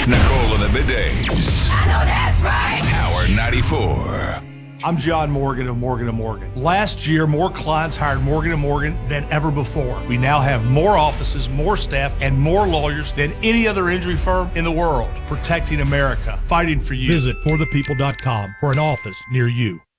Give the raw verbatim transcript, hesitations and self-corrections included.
Nicole in the middays. I know that's right. Power ninety-four. I'm John Morgan of Morgan and Morgan. Last year, more clients hired Morgan and Morgan than ever before. We now have more offices, more staff, and more lawyers than any other injury firm in the world. Protecting America. Fighting for you. Visit for the people dot com for an office near you.